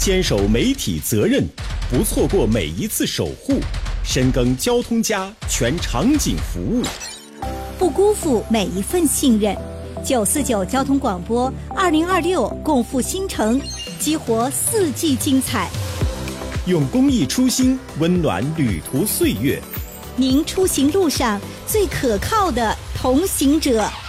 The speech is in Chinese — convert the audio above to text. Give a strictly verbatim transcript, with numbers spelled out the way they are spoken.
坚守媒体责任，不错过每一次守护，深耕交通家全场景服务， 不辜负每一份信任。九四九交通广播二零二六共赴新城，激活四季精彩。 用公益初心温暖旅途岁月， 您出行路上最可靠的同行者。